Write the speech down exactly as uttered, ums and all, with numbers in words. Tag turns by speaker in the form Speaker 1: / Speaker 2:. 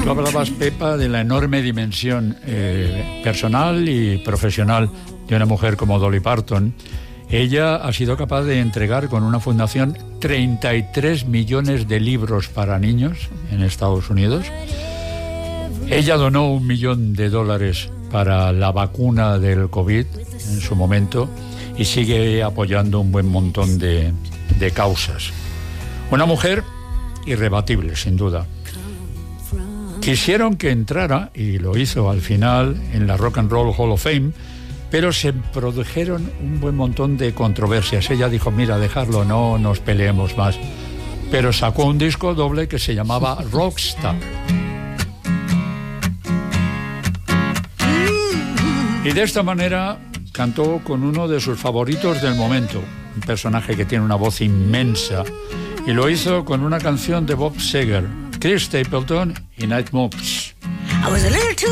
Speaker 1: Tú hablabas, Pepa, de la enorme dimensión eh, personal y profesional de una mujer como Dolly Parton. Ella ha sido capaz de entregar con una fundación treinta y tres millones de libros para niños en Estados Unidos. Ella donó un millón de dólares para la vacuna del COVID en su momento y sigue apoyando un buen montón de, de causas. Una mujer irrebatible, sin duda. Quisieron que entrara, y lo hizo al final, en la Rock and Roll Hall of Fame, pero se produjeron un buen montón de controversias. Ella dijo, mira, dejarlo, no nos peleemos más. Pero sacó un disco doble que se llamaba Rockstar. Y de esta manera cantó con uno de sus favoritos del momento, un personaje que tiene una voz inmensa, y lo hizo con una canción de Bob Seger, Chris Stapleton y Night Moves.